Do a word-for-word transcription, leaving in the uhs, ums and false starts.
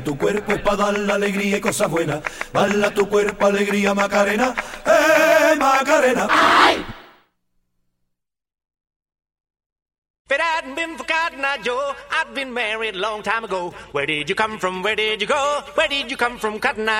Tu cuerpo es para dar la alegría y cosas buenas. Bala tu cuerpo, alegría, Macarena. ¡Eh, Macarena! ¡Ay! If it hadn't been for Cotton Eye Joe, I'd been married a long time ago. Where did you come from? Where did you go? Where did you come from, Cotton Eye